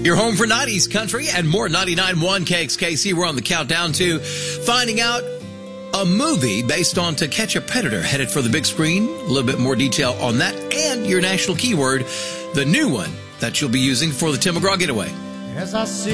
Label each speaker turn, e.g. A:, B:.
A: Your home for 90s country and more 99.1 KXKC. We're on the countdown to finding out a movie based on To Catch a Predator headed for the big screen. A little bit more detail on that and your national keyword, the new one that you'll be using for the Tim McGraw getaway.
B: As I see